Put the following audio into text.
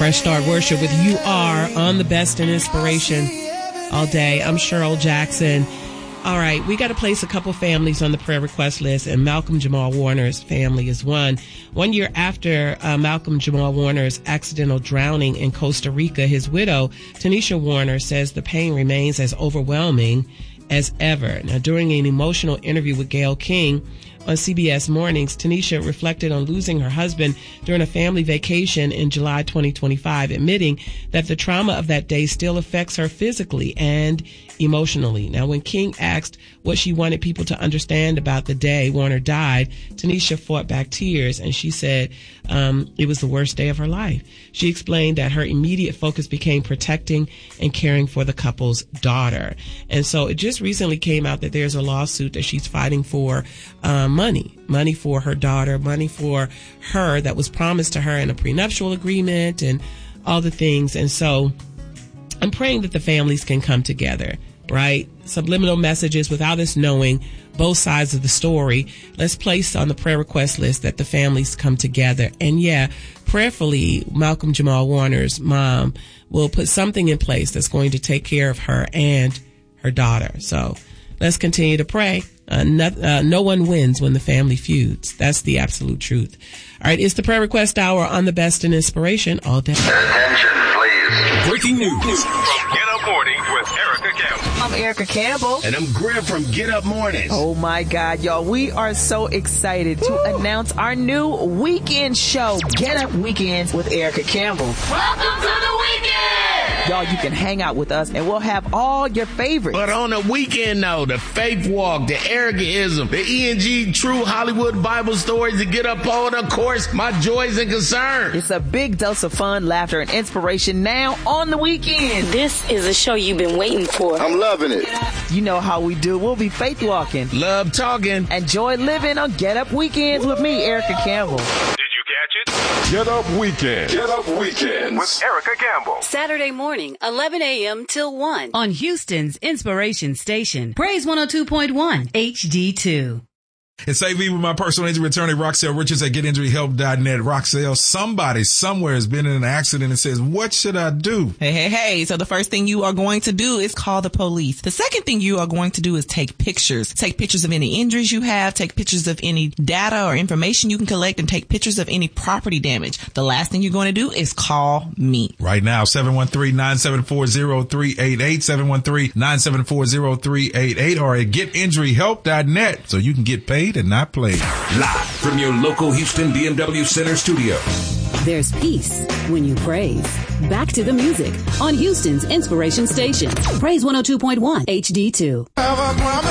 Fresh Start Worship with You Are on the Best in Inspiration all day. I'm Cheryl Jackson. All right, we got to place a couple families on the prayer request list, and Malcolm Jamal Warner's family is one. 1 year after Malcolm Jamal Warner's accidental drowning in Costa Rica, his widow, Tanisha Warner, says the pain remains as overwhelming as ever. Now, during an emotional interview with Gayle King on CBS Mornings, Tanisha reflected on losing her husband during a family vacation in July 2025, admitting that the trauma of that day still affects her physically and emotionally. Now, when King asked what she wanted people to understand about the day Warner died, Tanisha fought back tears, and she said it was the worst day of her life. She explained that her immediate focus became protecting and caring for the couple's daughter. And so it just recently came out that there's a lawsuit that she's fighting for money for her daughter, money for her that was promised to her in a prenuptial agreement and all the things. And so I'm praying that the families can come together, right? Subliminal messages without us knowing both sides of the story. Let's place on the prayer request list that the families come together. And yeah, prayerfully, Malcolm Jamal Warner's mom will put something in place that's going to take care of her and her daughter. So let's continue to pray. No one wins when the family feuds. That's the absolute truth. All right, it's the prayer request hour on the Best in Inspiration all day. Attention, please. Breaking news from Get Up Mornings with Erica Campbell. I'm Erica Campbell. And I'm Griff from Get Up Mornings. Oh my God, y'all. We are so excited to announce our new weekend show, Get Up Weekends with Erica Campbell. Welcome to the weekend! Y'all, you can hang out with us and we'll have all your favorites. But on the weekend, though, the Faith Walk, the Ericaism, the ENG True Hollywood Bible Stories, the Get Up Poet, of course, my joys and concerns. It's a big dose of fun, laughter, and inspiration now on the weekend. This is a show you've been waiting for. I'm loving it. You know how we do. We'll be faith walking, love talking, and joy living on Get Up Weekends with me, Erica Campbell. Did you catch it? Get Up Weekend. Get Up Weekends with Erica Campbell. Saturday morning, 11 a.m. till 1. On Houston's Inspiration Station. Praise 102.1 HD2. It's AV with my personal injury attorney, Roxelle Richards at GetInjuryHelp.net. Roxelle, somebody somewhere has been in an accident and says, what should I do? Hey. So the first thing you are going to do is call the police. The second thing you are going to do is take pictures. Take pictures of any injuries you have, take pictures of any data or information you can collect, and take pictures of any property damage. The last thing you're going to do is call me. Right now, 713-974-0388, 713-974-0388, or at GetInjuryHelp.net so you can get paid and not played. Live from your local Houston BMW Center studio. There's peace when you praise. Back to the music on Houston's Inspiration Station. Praise 102.1 HD2.